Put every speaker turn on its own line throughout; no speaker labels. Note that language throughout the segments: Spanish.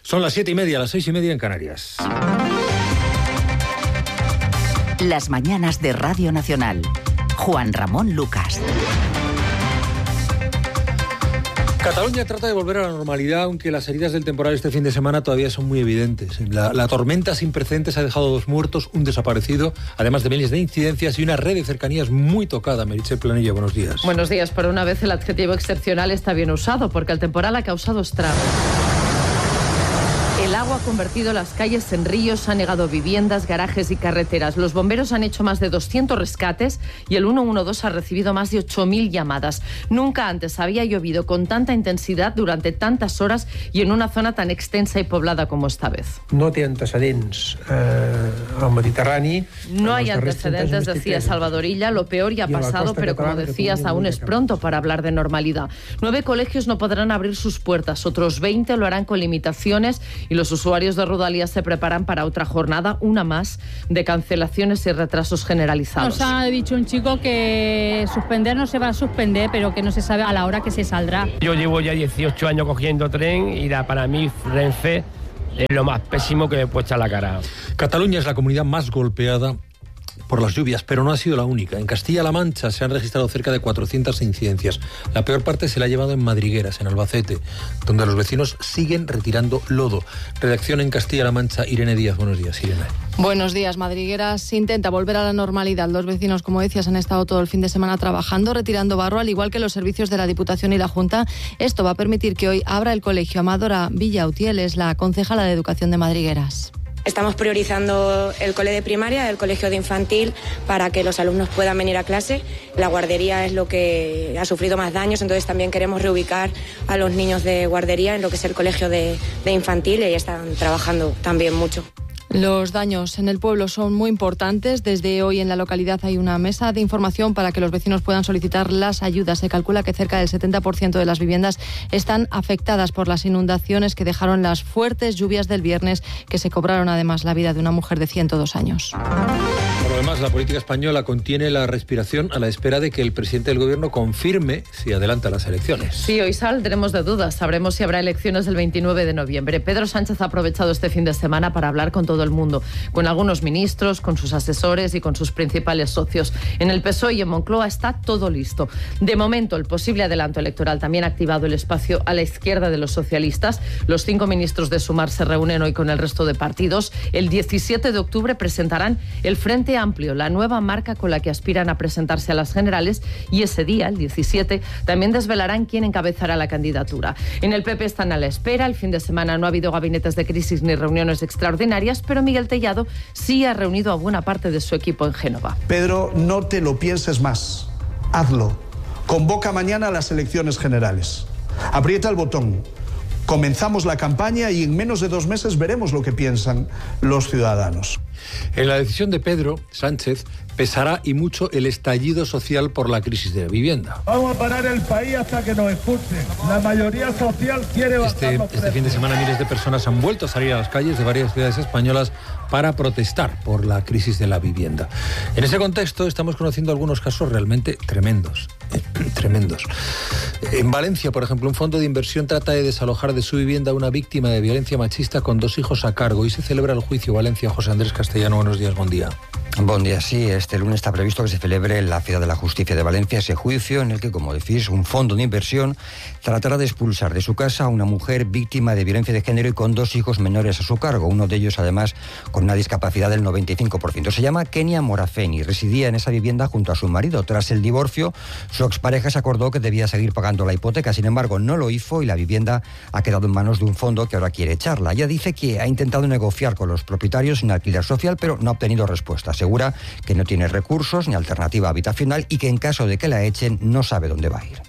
Son las 7:30, las 6:30 en Canarias.
Las mañanas de Radio Nacional. Juan Ramón Lucas.
Cataluña trata de volver a la normalidad, aunque las heridas del temporal este fin de semana todavía son muy evidentes. La tormenta sin precedentes ha dejado 2 muertos, un desaparecido, además de miles de incidencias y una red de cercanías muy tocada. Meritxell Planella, buenos días.
Buenos días. Por una vez el adjetivo excepcional está bien usado, porque el temporal ha causado estragos. El agua ha convertido las calles en ríos, ha negado viviendas, garajes y carreteras. Los bomberos han hecho más de 200 rescates y el 112 ha recibido más de 8.000 llamadas. Nunca antes había llovido con tanta intensidad durante tantas horas y en una zona tan extensa y poblada como esta vez.
No té antecedents al Mediterrani.
No hay antecedentes, decía Salvador Illa. Lo peor ya ha pasado, pero como decías, aún es pronto para hablar de normalidad. 9 colegios no podrán abrir sus puertas, otros 20 lo harán con limitaciones y los usuarios de Rodalies se preparan para otra jornada, una más, de cancelaciones y retrasos generalizados.
Nos ha dicho un chico que suspender no se va a suspender, pero que no se sabe a la hora que se saldrá.
Yo llevo ya 18 años cogiendo tren y para mí Renfe es lo más pésimo que me puede echar la cara.
Cataluña es la comunidad más golpeada por las lluvias, pero no ha sido la única. En Castilla-La Mancha se han registrado cerca de 400 incidencias. La peor parte se la ha llevado en Madrigueras, en Albacete, donde los vecinos siguen retirando lodo. Redacción en Castilla-La Mancha, Irene Díaz. Buenos días, Irene.
Buenos días. Madrigueras intenta volver a la normalidad. Los vecinos, como decías, han estado todo el fin de semana trabajando, retirando barro, al igual que los servicios de la Diputación y la Junta. Esto va a permitir que hoy abra el colegio. Amadora Villautiel es la concejala de Educación de Madrigueras.
Estamos priorizando el cole de primaria, el colegio de infantil, para que los alumnos puedan venir a clase. La guardería es lo que ha sufrido más daños, entonces también queremos reubicar a los niños de guardería en lo que es el colegio de infantil y ahí están trabajando también mucho.
Los daños en el pueblo son muy importantes. Desde hoy en la localidad hay una mesa de información para que los vecinos puedan solicitar las ayudas. Se calcula que cerca del 70% de las viviendas están afectadas por las inundaciones que dejaron las fuertes lluvias del viernes, que se cobraron además la vida de una mujer de 102 años.
Por lo demás, la política española contiene la respiración a la espera de que el presidente del gobierno confirme si adelanta las elecciones.
Sí, hoy saldremos de dudas. Sabremos si habrá elecciones el 29 de noviembre. Pedro Sánchez ha aprovechado este fin de semana para hablar con todo el mundo, con algunos ministros, con sus asesores y con sus principales socios. En el PSOE y en Moncloa está todo listo. De momento, el posible adelanto electoral también ha activado el espacio a la izquierda de los socialistas. Los 5 ministros de Sumar se reúnen hoy con el resto de partidos. El 17 de octubre presentarán el Frente Amplio, la nueva marca con la que aspiran a presentarse a las generales, y ese día, el 17, también desvelarán quién encabezará la candidatura. En el PP están a la espera. El fin de semana no ha habido gabinetes de crisis ni reuniones extraordinarias, pero Miguel Tellado sí ha reunido a buena parte de su equipo en Génova.
Pedro, no te lo pienses más. Hazlo. Convoca mañana a las elecciones generales. Aprieta el botón. Comenzamos la campaña y en menos de 2 meses veremos lo que piensan los ciudadanos.
En la decisión de Pedro Sánchez pesará y mucho el estallido social por la crisis de la vivienda.
Vamos a parar el país hasta que nos escuchen. La mayoría social quiere bajar los precios.
Este fin de semana miles de personas han vuelto a salir a las calles de varias ciudades españolas para protestar por la crisis de la vivienda. En ese contexto estamos conociendo algunos casos realmente tremendos. En Valencia, por ejemplo, un fondo de inversión trata de desalojar de su vivienda a una víctima de violencia machista con 2 hijos a cargo. Y se celebra el juicio Valencia. José Andrés Castellano, buenos días, buen día.
Buen día, sí. Este lunes está previsto que se celebre en la Ciudad de la Justicia de Valencia ese juicio en el que, como decís, un fondo de inversión tratará de expulsar de su casa a una mujer víctima de violencia de género y con 2 hijos menores a su cargo, uno de ellos además con una discapacidad del 95%. Se llama Kenia Morafeni y residía en esa vivienda junto a su marido. Tras el divorcio, su expareja se acordó que debía seguir pagando la hipoteca, sin embargo no lo hizo y la vivienda ha quedado en manos de un fondo que ahora quiere echarla. Ella dice que ha intentado negociar con los propietarios sin alquiler social, pero no ha obtenido respuesta. Asegura que no tiene recursos ni alternativa habitacional y que en caso de que la echen no sabe dónde va a ir.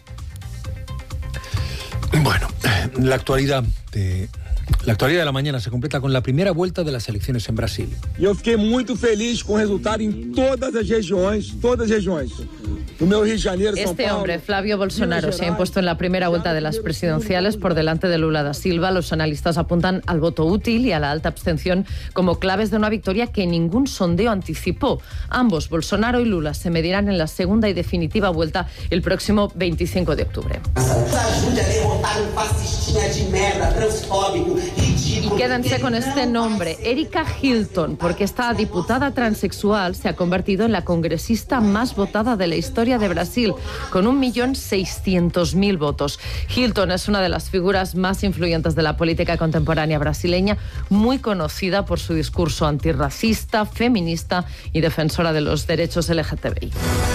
Bueno, la actualidad de la mañana se completa con la primera vuelta de las elecciones en Brasil.
Eu fiquei muito feliz com o resultado em todas as regiões. No meu Rio de Janeiro, São
Este
Paulo,
hombre, Flavio Bolsonaro, se ha impuesto en la primera vuelta de las presidenciales por delante de Lula da Silva. Los analistas apuntan al voto útil y a la alta abstención como claves de una victoria que ningún sondeo anticipó. Ambos, Bolsonaro y Lula, se medirán en la segunda y definitiva vuelta el próximo 25 de octubre. Y quédense con este nombre, Erika Hilton, porque esta diputada transexual se ha convertido en la congresista más votada de la historia de Brasil, con 1.600.000 votos. Hilton es una de las figuras más influyentes de la política contemporánea brasileña, muy conocida por su discurso antirracista, feminista y defensora de los derechos LGTBI.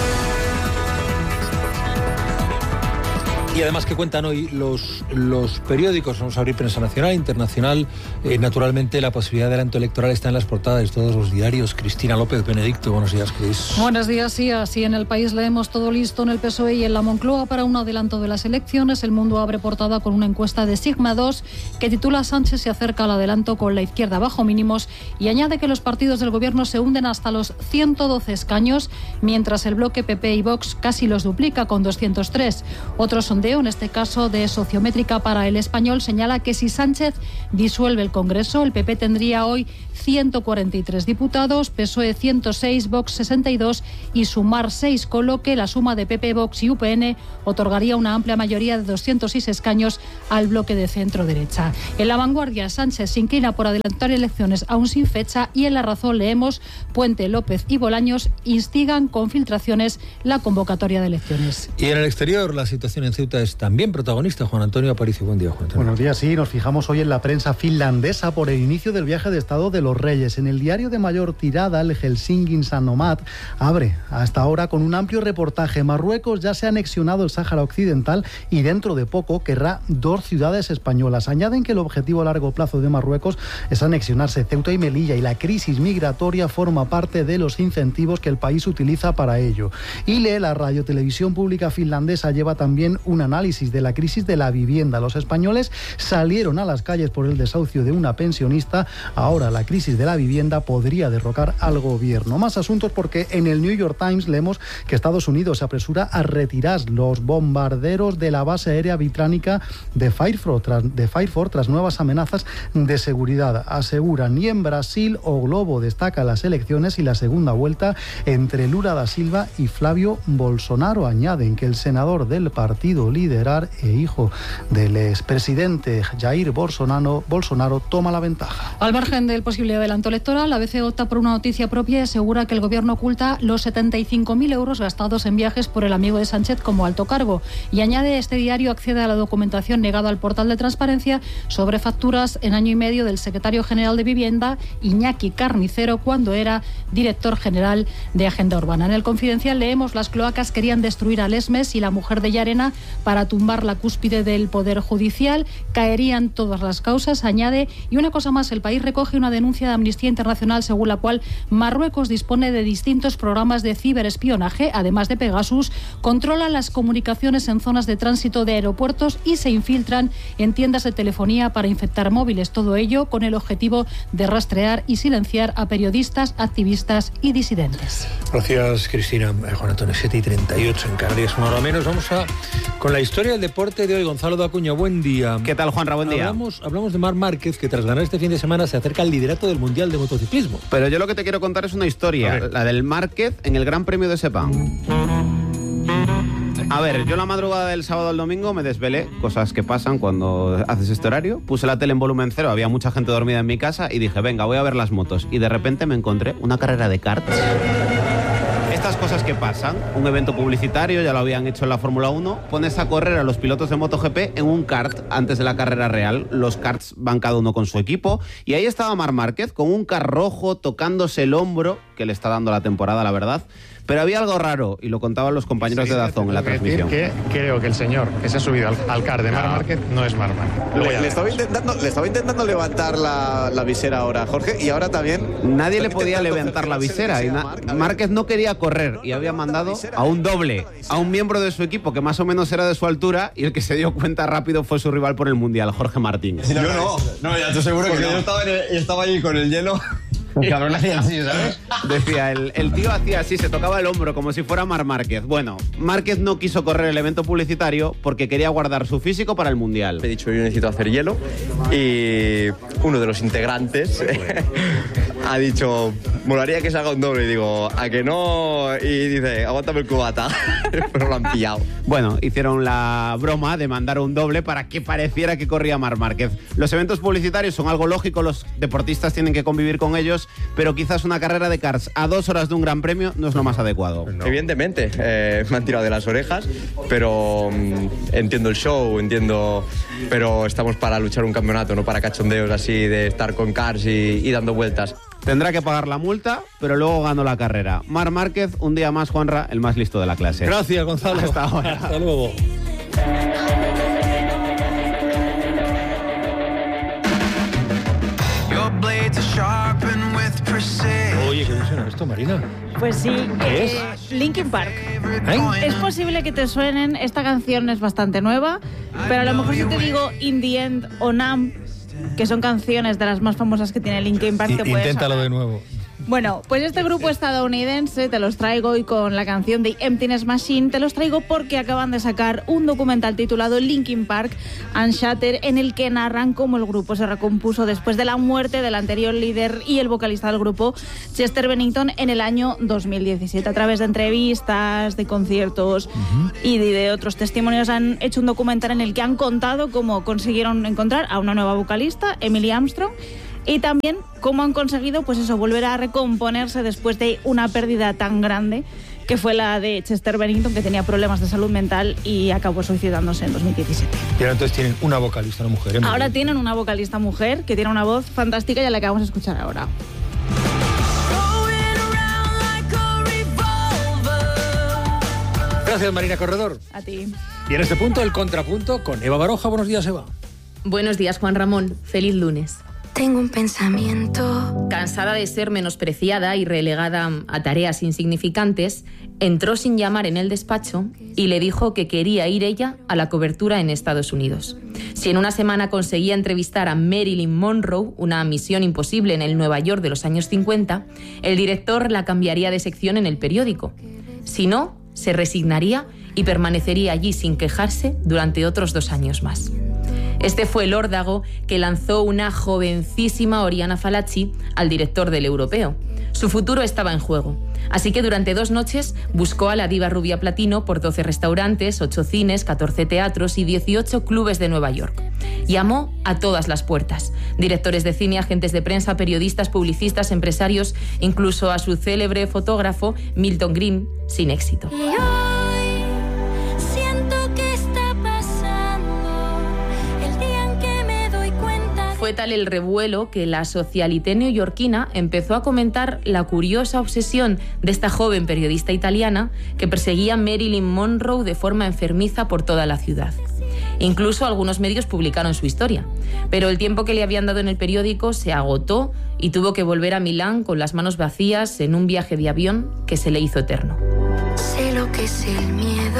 Y además que cuentan hoy los periódicos, vamos a abrir prensa nacional, internacional, naturalmente la posibilidad de adelanto electoral está en las portadas de todos los diarios. Cristina López Benedicto, buenos días, Cris.
Buenos días, sí, así en El País leemos todo listo en el PSOE y en la Moncloa para un adelanto de las elecciones. El Mundo abre portada con una encuesta de Sigma 2 que titula Sánchez se acerca al adelanto con la izquierda bajo mínimos y añade que los partidos del gobierno se hunden hasta los 112 escaños, mientras el bloque PP y Vox casi los duplica con 203. Otro sondeo, en este caso de Sociométrica para El Español, señala que si Sánchez disuelve el Congreso, el PP tendría hoy 143 diputados, PSOE 106, Vox 62 y Sumar 6, con lo que la suma de PP, Vox y UPN otorgaría una amplia mayoría de 206 escaños al bloque de centro-derecha. En La Vanguardia, Sánchez se inclina por adelantar elecciones aún sin fecha y en La Razón leemos Puente, López y Bolaños instigan con filtraciones la convocatoria de elecciones.
Y en el exterior la situación en Ceuta es también protagonista. Juan Antonio Aparicio, buen día, Juan Antonio.
Buenos días, sí, nos fijamos hoy en la prensa finlandesa por el inicio del viaje de Estado de los Reyes. En el diario de mayor tirada, el Helsingin Sanomat, abre hasta ahora con un amplio reportaje. Marruecos ya se ha anexionado el Sáhara Occidental y dentro de poco querrá 2 ciudades españolas. Añaden que el objetivo a largo plazo de Marruecos es anexionarse Ceuta y Melilla y la crisis migratoria forma parte de los incentivos que el país utiliza para ello. Y la radiotelevisión pública finlandesa lleva también un análisis de la crisis de la vivienda. Los españoles salieron a las calles por el desahucio de una pensionista. Ahora la crisis de la vivienda podría derrocar al gobierno. Más asuntos porque en el New York Times leemos que Estados Unidos se apresura a retirar los bombarderos de la base aérea británica de Fairford tras nuevas amenazas de seguridad. Aseguran, y en Brasil O Globo destaca las elecciones y la segunda vuelta entre Lula da Silva y Flavio Bolsonaro. Añaden que el senador del partido Liderar e hijo del expresidente Jair Bolsonaro toma la ventaja.
Al margen del posible adelanto electoral, la ABC opta por una noticia propia y asegura que el gobierno oculta los 75.000 euros gastados en viajes por el amigo de Sánchez como alto cargo. Y añade, este diario accede a la documentación negada al portal de transparencia sobre facturas en año y medio del secretario general de Vivienda, Iñaki Carnicero, cuando era director general de Agenda Urbana. En el Confidencial leemos las cloacas querían destruir a Lesmes y la mujer de Llarena para tumbar la cúspide del Poder Judicial. Caerían todas las causas, añade. Y una cosa más, El País recoge una denuncia de Amnistía Internacional según la cual Marruecos dispone de distintos programas de ciberespionaje, además de Pegasus, controla las comunicaciones en zonas de tránsito de aeropuertos y se infiltran en tiendas de telefonía para infectar móviles. Todo ello con el objetivo de rastrear y silenciar a periodistas, activistas y disidentes.
Gracias, Cristina. Juan Antonio, 7:38 en Canarias, una hora menos. Vamos con la historia del deporte de hoy. Gonzalo de Acuña, buen día.
¿Qué tal, Juanra? Buen día.
Hablamos de Marc Márquez, que tras ganar este fin de semana se acerca al liderato del Mundial de Motociclismo.
Pero yo lo que te quiero contar es una historia, la del Márquez en el Gran Premio de Sepang. A ver, yo la madrugada del sábado al domingo me desvelé, cosas que pasan cuando haces este horario. Puse la tele en volumen 0, había mucha gente dormida en mi casa y dije, venga, voy a ver las motos. Y de repente me encontré una carrera de karts. Estas cosas que pasan, un evento publicitario, ya lo habían hecho en la Fórmula 1, pones a correr a los pilotos de MotoGP en un kart antes de la carrera real. Los karts van cada uno con su equipo y ahí estaba Marc Márquez con un kart rojo tocándose el hombro, que le está dando la temporada, la verdad. Pero había algo raro, y lo contaban los compañeros de Dazón en la transmisión.
Que creo que el señor que se ha subido al kart de Marc Márquez no es Marc Márquez.
Le estaba intentando levantar la visera ahora, Jorge, y ahora también...
Nadie le podía levantar la visera. Márquez no quería correr y había mandado a un doble, a un miembro de su equipo que más o menos era de su altura, y el que se dio cuenta rápido fue su rival por el Mundial, Jorge Martín.
Yo no, ya te seguro que yo estaba allí con el hielo... El cabrón hacía así, ¿sabes?
Decía, el tío hacía así, se tocaba el hombro como si fuera Marc Márquez. Bueno, Márquez no quiso correr el evento publicitario porque quería guardar su físico para el Mundial.
He dicho, yo necesito hacer hielo, y uno de los integrantes ha dicho, molaría que salga un doble. Y digo, ¿a que no? Y dice, aguántame el cubata. Pero lo han pillado.
Bueno, hicieron la broma de mandar un doble para que pareciera que corría Marc Márquez. Los eventos publicitarios son algo lógico, los deportistas tienen que convivir con ellos, pero quizás una carrera de karts a 2 horas de un gran premio no es lo más adecuado.
No. Evidentemente, me han tirado de las orejas, pero entiendo el show, pero estamos para luchar un campeonato, no para cachondeos así de estar con karts y dando vueltas.
Tendrá que pagar la multa, pero luego ganó la carrera. Marc Márquez, un día más, Juanra, el más listo de la clase.
Gracias, Gonzalo.
Hasta ahora.
Hasta luego. Oye, ¿qué suena esto, Marina?
Pues sí,
¿Qué es?
Linkin Park. Es posible que te suenen, esta canción es bastante nueva, pero a lo mejor si te digo In the End o Numb, que son canciones de las más famosas que tiene Linkin Park, te puedes
Inténtalo
sonar.
de nuevo.
Bueno, pues este grupo estadounidense te los traigo hoy con la canción de Emptiness Machine. Te los traigo porque acaban de sacar un documental titulado Linkin Park Unshattered, en el que narran cómo el grupo se recompuso después de la muerte del anterior líder y el vocalista del grupo, Chester Bennington, en el año 2017. A través de entrevistas, de conciertos y de otros testimonios han hecho un documental en el que han contado cómo consiguieron encontrar a una nueva vocalista, Emily Armstrong, y también cómo han conseguido, pues eso, volver a recomponerse después de una pérdida tan grande que fue la de Chester Bennington, que tenía problemas de salud mental y acabó suicidándose en 2017.
Y ahora entonces tienen una vocalista, una mujer.
Ahora tienen una vocalista mujer que tiene una voz fantástica y a la que vamos a escuchar ahora.
Gracias, Marina Corredor.
A ti.
Y en este punto, el contrapunto con Eva Baroja. Buenos días, Eva.
Buenos días, Juan Ramón. Feliz lunes.
Tengo un pensamiento.
Cansada de ser menospreciada y relegada a tareas insignificantes, entró sin llamar en el despacho y le dijo que quería ir ella a la cobertura en Estados Unidos. Si en una semana conseguía entrevistar a Marilyn Monroe, una misión imposible en el Nueva York de los años 50, el director la cambiaría de sección en el periódico. Si no, se resignaría y permanecería allí sin quejarse durante otros 2 años más. Este fue el órdago que lanzó una jovencísima Oriana Fallaci al director del Europeo. Su futuro estaba en juego. Así que durante 2 noches buscó a la diva rubia platino por 12 restaurantes, 8 cines, 14 teatros y 18 clubes de Nueva York. Llamó a todas las puertas. Directores de cine, agentes de prensa, periodistas, publicistas, empresarios, incluso a su célebre fotógrafo Milton Green, sin éxito. Fue tal el revuelo que la socialité neoyorquina empezó a comentar la curiosa obsesión de esta joven periodista italiana que perseguía a Marilyn Monroe de forma enfermiza por toda la ciudad. Incluso algunos medios publicaron su historia, pero el tiempo que le habían dado en el periódico se agotó y tuvo que volver a Milán con las manos vacías en un viaje de avión que se le hizo eterno.
Sé lo que es el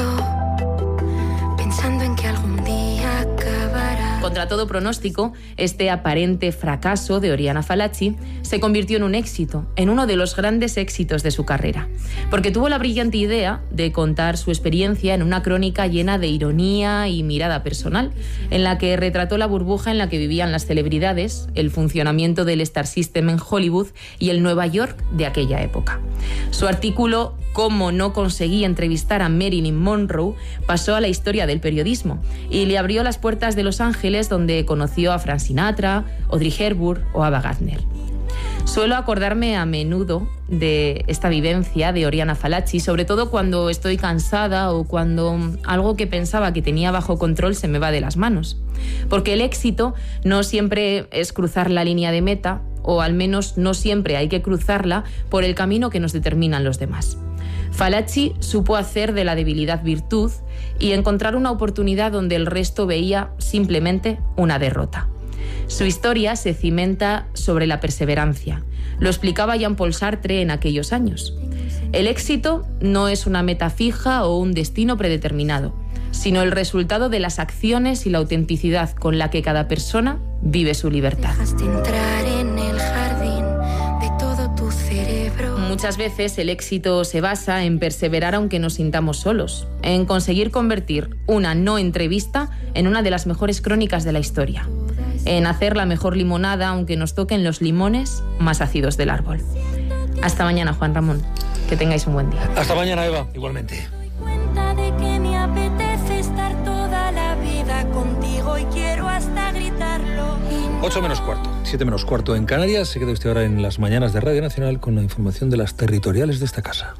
miedo, pensando en que algún día acabará.
Contra todo pronóstico, este aparente fracaso de Oriana Fallaci se convirtió en un éxito, en uno de los grandes éxitos de su carrera, porque tuvo la brillante idea de contar su experiencia en una crónica llena de ironía y mirada personal, en la que retrató la burbuja en la que vivían las celebridades, el funcionamiento del Star System en Hollywood y el Nueva York de aquella época. Su artículo «Cómo no conseguí entrevistar a Marilyn Monroe» pasó a la historia del periodismo y le abrió las puertas de Los Ángeles, donde conoció a Frank Sinatra, Audrey Hepburn o Ava Gardner. Suelo acordarme a menudo de esta vivencia de Oriana Fallaci, sobre todo cuando estoy cansada o cuando algo que pensaba que tenía bajo control se me va de las manos. Porque el éxito no siempre es cruzar la línea de meta, o al menos no siempre hay que cruzarla por el camino que nos determinan los demás. Fallaci supo hacer de la debilidad virtud y encontrar una oportunidad donde el resto veía simplemente una derrota. Su historia se cimenta sobre la perseverancia. Lo explicaba Jean-Paul Sartre en aquellos años. El éxito no es una meta fija o un destino predeterminado, sino el resultado de las acciones y la autenticidad con la que cada persona vive su libertad.
Dejaste entrar en el jardín de todo tu cerebro.
Muchas veces el éxito se basa en perseverar aunque nos sintamos solos, en conseguir convertir una no entrevista en una de las mejores crónicas de la historia. en hacer la mejor limonada, aunque nos toquen los limones más ácidos del árbol. Hasta mañana, Juan Ramón. Que tengáis un buen día.
Hasta mañana, Eva. Igualmente.
Cuenta de que me apetece estar toda la vida contigo y quiero hasta gritarlo.
8 menos cuarto, 7 menos cuarto en Canarias. Se queda usted ahora en las mañanas de Radio Nacional con la información de las territoriales de esta casa.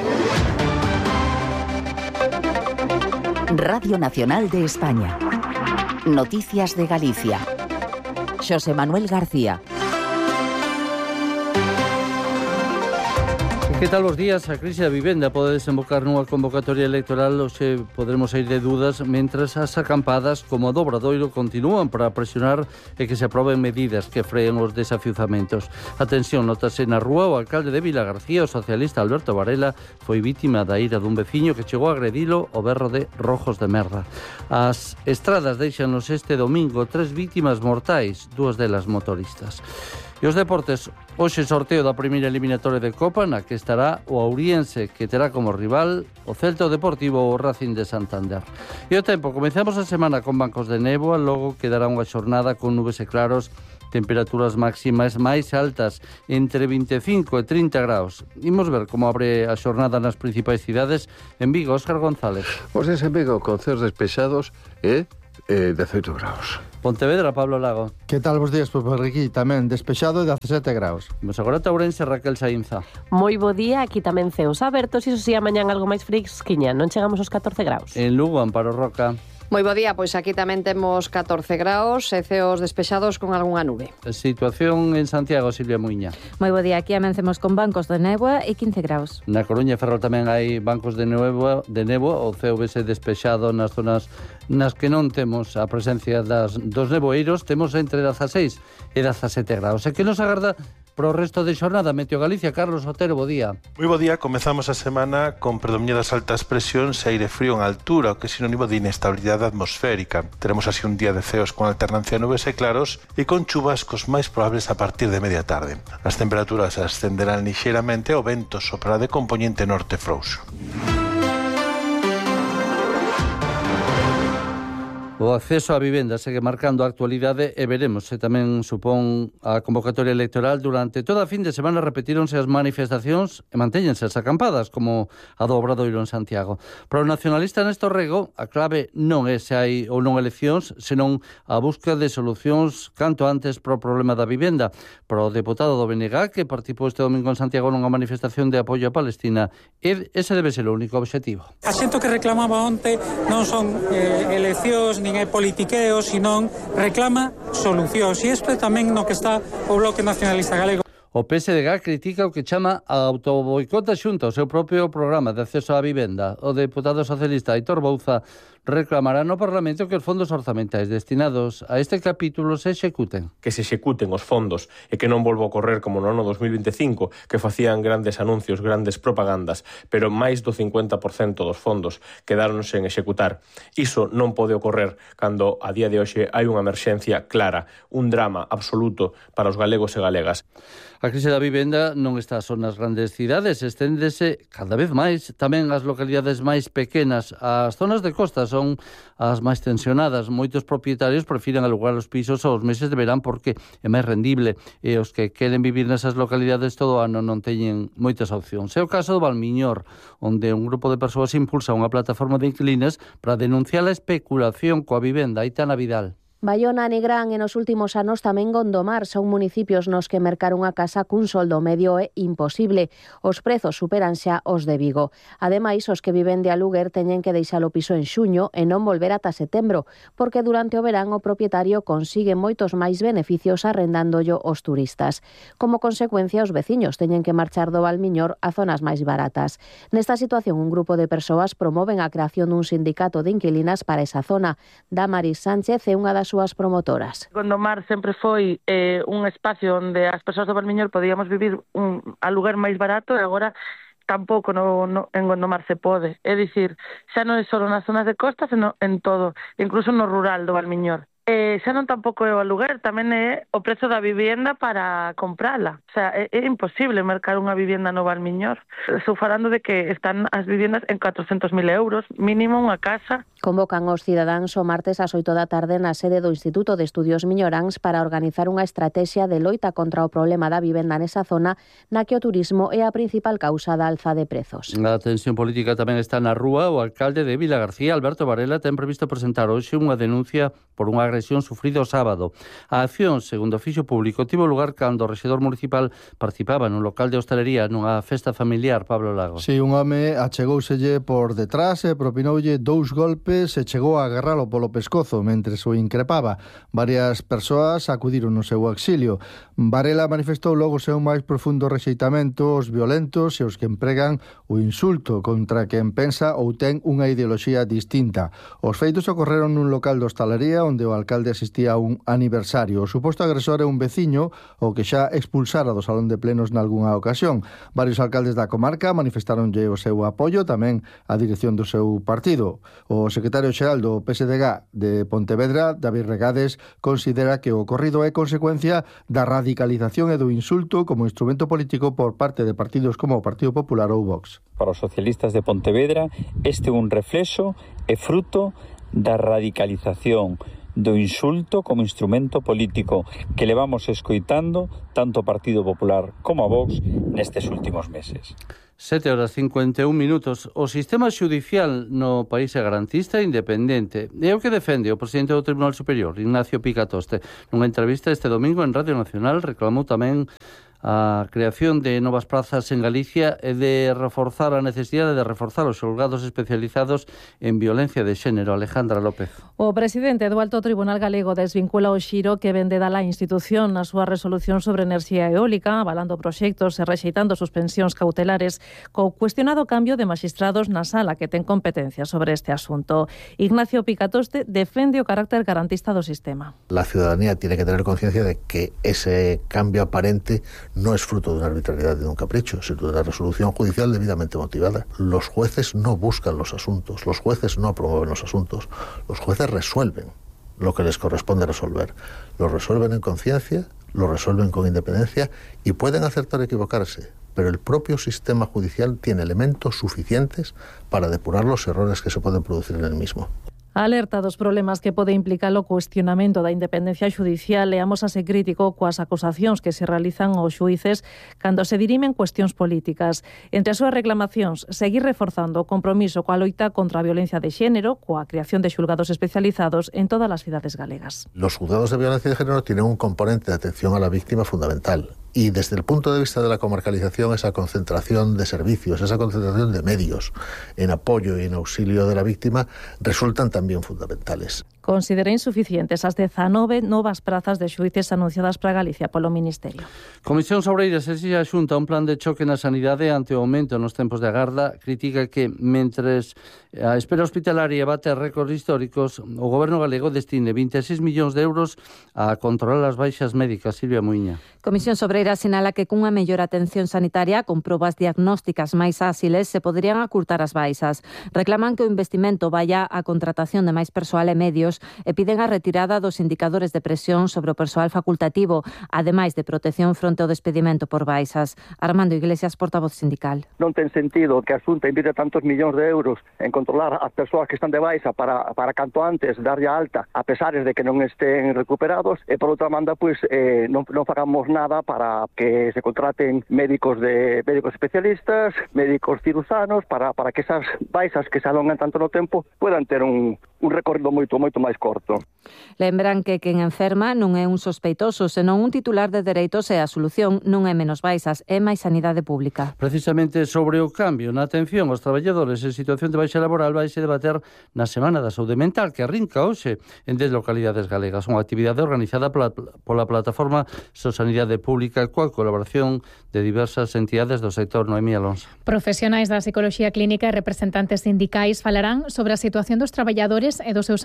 Radio Nacional de España. Noticias de Galicia. Xosé Manuel García.
Que tal os días? A crise da vivenda pode desembocar nunha convocatoria electoral hoxe podremos sair de dudas mentras as acampadas como a do Obradoiro continúan para presionar e que se aproben medidas que freen os desafiuzamentos. A tensión notase na rúa. O alcalde de Vilagarcía, o socialista Alberto Varela, foi vítima da ira dun veciño que chegou a agredilo ao berro de rojos de merda. As estradas deixanos este domingo 3 vítimas mortais, 2 delas motoristas. E os deportes, hoxe sorteo da primeira eliminatoria de Copa na que estará o Ouriense, que terá como rival o Celta Deportivo ou o Racing de Santander. E o tempo, comezamos a semana con bancos de néboa, logo quedará unha xornada con nubes e claros, temperaturas máximas máis altas, entre 25 e 30 graus. Imos ver como abre a xornada nas principais cidades. En Vigo, Óscar González.
Os en Vigo, con ceos despexados e 18 graus.
Pontevedra, Pablo Lago.
Que tal vos días, por aquí tamén despexado e 17 graus.
Mas agora Ourense, Raquel Saínza.
Moi bo día, aquí tamén ceos abertos, iso si amañan algo máis fresquiña, non chegamos aos 14 graus.
En Lugo, Amparo Roca.
Moi bo día, pois aquí tamén temos 14 graus e ceos despexados con algunha nube.
Situación en Santiago, Silvia Muiña.
Moi bo día, aquí amencemos con bancos de néboa e 15 graus.
Na Coruña e Ferrol tamén hai bancos de néboa, o ceo vese despexado nas zonas nas que non temos a presencia dos neboeiros, temos entre 16 e 17 graus. E que nos agarda pro resto de xornada? Meteo Galicia, Carlos Otero, bo día.
Moi bo día, comezamos a semana con predominadas altas presións e aire frío en altura, o que é sinónimo de inestabilidade atmosférica. Teremos así un día de ceos con alternancia de nubes e claros e con chubascos máis probables a partir de media tarde. As temperaturas ascenderán lixeiramente e o vento soprará de componente norte frouxo.
O acceso á vivenda segue marcando a actualidade e veremos se tamén supón a convocatoria electoral. Durante toda a fin de semana repetíronse as manifestacións e mantéñense as acampadas, como a do Obradoiro en Santiago. Para o nacionalista Néstor Rego, a clave non é se hai ou non eleccións, senón a busca de solucións canto antes para o problema da vivenda. Para o deputado do BNG, que participou este domingo en Santiago nunha manifestación de apoio a Palestina, ese debe ser o único objetivo.
A xente que reclamaba onte non son eleccións nin é politiqueo, senón reclama solucións. E isto tamén no que está o Bloque Nacionalista Galego.
O PSDG critica o que chama a autoboicota xunta ao seu propio programa de acceso á vivenda. O deputado socialista Aitor Bouza reclamará no Parlamento que os fondos orzamentais destinados a este capítulo se executen.
Que se executen os fondos e que non volva a ocorrer como no ano 2025, que facían grandes anuncios, grandes propagandas, pero máis do 50% dos fondos quedaron sen executar. Iso non pode ocorrer cando a día de hoxe hai unha emerxencia clara, un drama absoluto para os galegos e galegas.
A crise da vivenda non está só nas grandes cidades, esténdese cada vez máis tamén ás localidades máis pequenas. As zonas de costa son as máis tensionadas. Moitos propietarios prefiren alugar os pisos aos meses de verán porque é máis rendible e os que queren vivir nesas localidades todo o ano non teñen moitas opcións. É o caso do Valmiñor, onde un grupo de persoas impulsa unha plataforma de inquilinas para denunciar a especulación coa vivenda. Aitana Vidal.
Baiona e Negrán e nos últimos anos tamén Gondomar son municipios nos que mercar unha casa cun soldo medio é imposible. Os prezos superan xa os de Vigo. Ademais, os que viven de aluguer teñen que deixar o piso en xuño e non volver ata setembro, porque durante o verán o propietario consigue moitos máis beneficios arrendándollo aos turistas. Como consecuencia, os veciños teñen que marchar do Valmiñor a zonas máis baratas. Nesta situación, un grupo de persoas promoven a creación dun sindicato de inquilinas para esa zona. Damaris Sánchez é unha das súas promotoras.
Gondomar sempre foi un espacio onde as persoas do Valmiñor podíamos vivir un aluguer máis barato e agora tampouco en Gondomar se pode. É dicir, xa non é só nas zonas de costa, senón en todo, incluso no rural do Valmiñor. xa non tampouco é o aluguer, tamén é o prezo da vivenda para comprala. O sea, é imposible mercar unha vivenda no Valmiñor. Estou falando de que están as vivendas en 400.000 euros, mínimo unha casa.
Convocan os cidadáns o martes ás 8 da tarde na sede do Instituto de Estudios Miñoráns para organizar unha estrategia de loita contra o problema da vivenda nesa zona na que o turismo é a principal causa da alza de prezos.
A tensión política tamén está na rúa. O alcalde de Vilagarcía, Alberto Varela, ten previsto presentar hoxe unha denuncia por unha agresión sufrida o sábado. A acción, segundo o fixo público, tivo lugar cando o rexedor municipal participaba nun local de hostalería nunha festa familiar. Pablo Lago.
Si, un home achegouselle por detrás e propinoulle 2 golpes e chegou a agarralo polo pescozo mentre o increpaba. Varias persoas acudiron no seu auxilio. Varela manifestou logo o seu máis profundo rexeitamento aos violentos e os que empregan o insulto contra quen pensa ou ten unha ideoloxía distinta. Os feitos ocorreron nun local de hostalería onde o alcalde asistía a un aniversario. O suposto agresor é un veciño o que xa expulsara do salón de plenos nalgunha ocasión. Varios alcaldes da comarca manifestaronlle o seu apoio, tamén a dirección do seu partido. O secretario xeral do PSDG de Pontevedra, David Regades, considera que o ocorrido é consecuencia da radicalización e do insulto como instrumento político por parte de partidos como o Partido Popular ou Vox.
Para os socialistas de Pontevedra, este é un reflexo e fruto da radicalización do insulto como instrumento político que levamos escoitando tanto o Partido Popular como a Vox nestes últimos meses.
7:51. O sistema xudicial no país é garantista e independente. É o que defende o presidente do Tribunal Superior, Ignacio Picatoste. Nunha entrevista este domingo en Radio Nacional reclamou tamén a creación de novas prazas en Galicia e de reforzar a necesidade de reforzar os xulgados especializados en violencia de xénero. Alejandra López.
O presidente do Alto Tribunal Galego desvincula o xiro que vende da institución na súa resolución sobre enerxía eólica, avalando proxectos e rexeitando suspensións cautelares co cuestionado cambio de maxistrados na sala que ten competencia sobre este asunto. Ignacio Picatoste defende o carácter garantista do sistema.
La ciudadanía tiene que tener conciencia de que ese cambio aparente no es fruto de una arbitrariedad de un capricho, sino de una resolución judicial debidamente motivada. Los jueces no buscan los asuntos, los jueces no promueven los asuntos, los jueces resuelven lo que les corresponde resolver. Lo resuelven en conciencia, lo resuelven con independencia y pueden acertar o equivocarse, pero el propio sistema judicial tiene elementos suficientes para depurar los errores que se pueden producir en el mismo.
Alerta dos problemas que pode implicar o cuestionamento da independencia xudicial e amosase crítico coas acusacións que se realizan aos xuíces cando se dirimen cuestións políticas. Entre as súas reclamacións, seguir reforzando o compromiso coa loita contra a violencia de xénero, coa creación de xulgados especializados en todas as cidades galegas.
Los juzgados de violencia de género tienen un componente de atención a la víctima fundamental. Y desde el punto de vista de la comarcalización, esa concentración de servicios, esa concentración de medios en apoyo y en auxilio de la víctima resultan también fundamentales.
Considera insuficientes as 19 novas prazas de xuíces anunciadas para Galicia polo Ministerio.
Comisións Obreiras exixe a Xunta un plan de choque na sanidade ante o aumento nos tempos de agarda. Critica que, mentres a espera hospitalaria bate récords históricos, o Goberno galego destine 26 millóns de euros a controlar as baixas médicas. Silvia Muiña.
Comisións Obreiras sinala que cunha mellor atención sanitaria con probas diagnósticas máis áxiles se poderían acurtar as baixas. Reclaman que o investimento vaya a contratación de máis persoal e medios e piden a retirada dos indicadores de presión sobre o persoal facultativo, ademais de protección fronte ao despedimento por baixas. Armando Iglesias, portavoz sindical.
Non ten sentido que a Xunta invire tantos millóns de euros en controlar as persoas que están de baixa para canto antes darlle a alta, a pesares de que non estén recuperados, e por outra banda, non fagamos nada para que se contraten médicos especialistas, médicos cirujanos, para que esas baixas que se alongan tanto no tempo puedan ter un recorrido moito máis corto.
Lembran que quen enferma non é un sospeitoso, senón un titular de dereitos e a solución non é menos baixas, é máis sanidade pública.
Precisamente sobre o cambio na atención aos traballadores en situación de baixa laboral vai se debater na Semana da Saúde Mental que arrinca hoxe en 10 localidades galegas. Unha actividade organizada pola plataforma Sosanidade Pública coa colaboración de diversas entidades do sector. Noemí Alonso.
Profesionais da psicoloxía clínica e representantes sindicais falarán sobre a situación dos traballadores e dos seus ámbitos laborais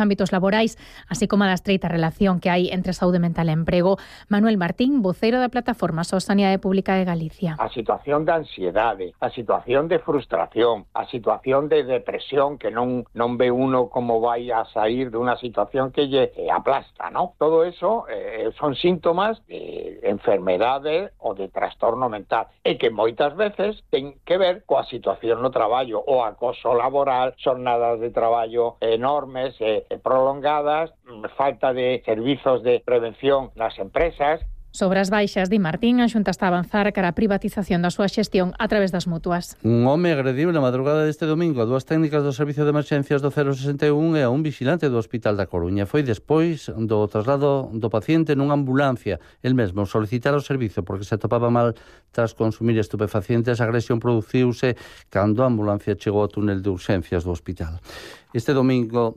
laborais, así como a da estreita relación que hai entre saúde mental e emprego. Manuel Martín, voceiro da plataforma So Sanidade Pública de Galicia.
A situación de ansiedade, a situación de frustración, a situación de depresión, que non ve uno como vai a sair de unha situación que lle aplasta, ¿no? Todo eso son síntomas de enfermedade ou de trastorno mental, e que moitas veces ten que ver coa situación no traballo, o acoso laboral, xornadas de traballo enormes e prolongadas, falta de servizos de prevención nas empresas.
Sobre as baixas, di Martín, a Xunta está a avanzar cara a privatización da súa xestión a través das mutuas.
Un home agrediu na madrugada deste domingo a dúas técnicas do Servicio de Emerxencias do 061 e a un vigilante do Hospital da Coruña. Foi despois do traslado do paciente nunha ambulancia. El mesmo solicitara o servizo porque se atopaba mal tras consumir estupefacientes. A agresión produciuse cando a ambulancia chegou ao túnel de urxencias do hospital. Deste domingo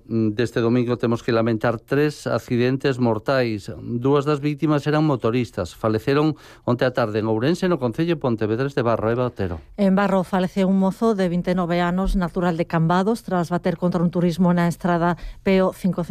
temos que lamentar 3 accidentes mortais. 2 das vítimas eran motoristas. Faleceron onte a tarde en Ourense, no concello Pontevedrés de Barro. Eva Otero.
En Barro faleceu un mozo de 29 anos, natural de Cambados, tras bater contra un turismo na estrada PO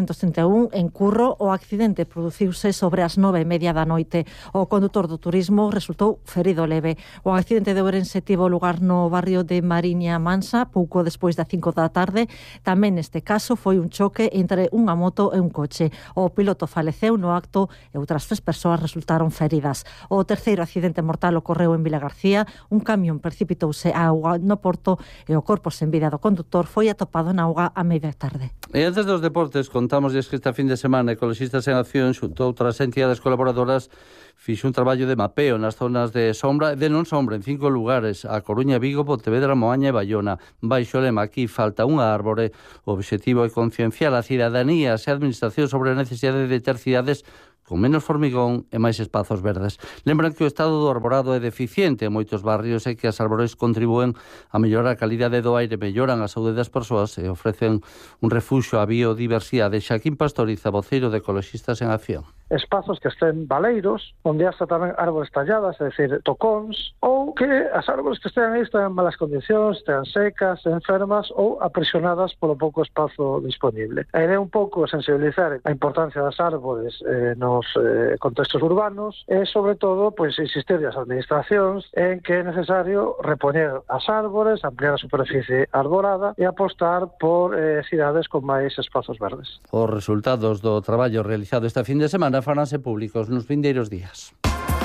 531 en Curro. O accidente produciuse sobre as 9:30 da noite. O condutor do turismo resultou ferido leve. O accidente de Ourense tivo lugar no barrio de Mariña Mansa, pouco despois das 5 da tarde. Tamén neste caso foi un choque entre unha moto e un coche. O piloto faleceu no acto e outras 3 persoas resultaron feridas. O terceiro accidente mortal ocorreu en Vilagarcía. Un camión precipitouse á auga no porto e o corpo sen vida do condutor foi atopado na auga a media tarde.
E antes dos deportes, contamos que esta fin de semana Ecoloxistas en Acción xunto a outras entidades colaboradoras fixo un traballo de mapeo nas zonas de sombra e de non sombra en 5 lugares: a Coruña, Vigo, Pontevedra, Moaña e Baiona. Baixo lema aquí falta unha árbore. O obxectivo é concienciar a cidadanía e a administración sobre a necesidade de ter cidades con menos formigón e máis espazos verdes. Lembran que o estado do arborado é deficiente en moitos barrios e que as árbores contribúen a mellorar a calidade do aire, melloran a saúde das persoas e ofrecen un refuxo á biodiversidade. Xaquín Pastoriza, voceiro de Ecoloxistas en Acción.
Espazos que estén baleiros, onde hasta tamén árbores talladas, é dicir, tocóns, ou que as árbores que estén aí estén en malas condicións, estén secas, enfermas ou aprisionadas polo pouco espazo disponible. A idea é un pouco sensibilizar a importancia das árbores nos contextos urbanos e, sobre todo, pois insistir as administracións en que é necesario repoñer as árbores, ampliar a superficie arborada e apostar por cidades con máis espazos verdes.
Os resultados do traballo realizado esta fin de semana faranse públicos nos vindeiros días.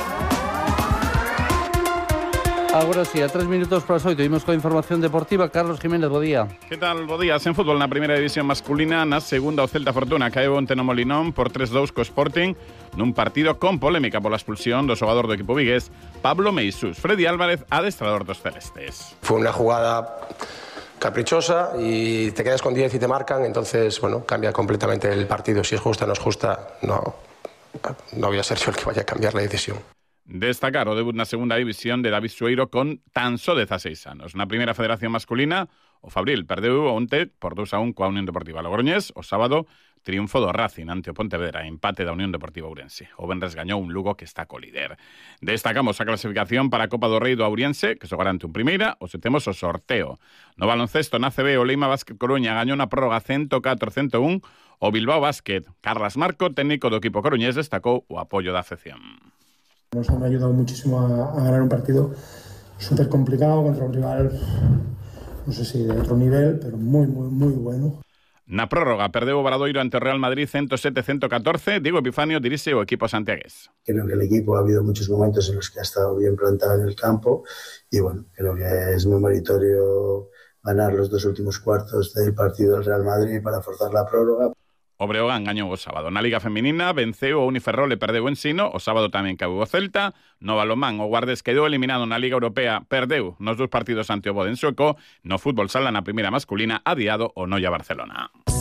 Agora sí, a 3 minutos para as 8, imos coa información deportiva. Carlos Jiménez, bo día.
Que tal, bo día? En fútbol, na primeira división masculina, na segunda o Celta Fortuna caeu onte no Molinón por 3-2 co Sporting nun partido con polémica pola expulsión do xogador do equipo vigués, Pablo Meisús. Freddy Álvarez, adestrador dos celestes.
Fue una jugada caprichosa y te quedas con 10 y te marcan, entonces, bueno, cambia completamente el partido. Si es justa o no es justa, no voy a ser yo el que vaya a cambiar la decisión.
Destacar o debut na segunda división de David Sueiro con tan só 16 anos. Na primeira federación masculina, o Fabril perdeu onte por 2-1 coa Unión Deportiva Logroñés. O sábado, triunfo do Racing ante o Pontevedra, empate da Unión Deportiva Ourense. O Benres gañou un Lugo que está co líder. Destacamos a clasificación para a Copa do Rei do Auriense, que xogará ante un primeira, o temos o sorteo. No baloncesto, na CB, o Leima Basket Coruña gañou na prórroga 104-101 o Bilbao Basket. Carlas Marco, técnico do equipo coruñés, destacou o apoio da afección.
Nos han ayudado muchísimo a ganar un partido súper complicado contra un rival, no sé si de otro nivel, pero muy bueno.
Na prórroga perdeu o Obradoiro ante o Real Madrid 107-114. Diego Epifanio dirixe o equipo santiagués.
Creo que el equipo ha habido muchos momentos en los que ha estado bien plantado en el campo y bueno, creo que es muy meritorio ganar los 2 últimos cuartos del partido del Real Madrid para forzar la prórroga.
O Breogán gañou o sábado. Na Liga Feminina venceu o Uniferrol e perdeu en Sino. O sábado tamén caeu o Celta. No balonmán, o Guardes quedou eliminado na Liga Europea. Perdeu nos 2 partidos ante o Boden sueco. No fútbol sala, na primeira masculina, adiado o Noia Barcelona.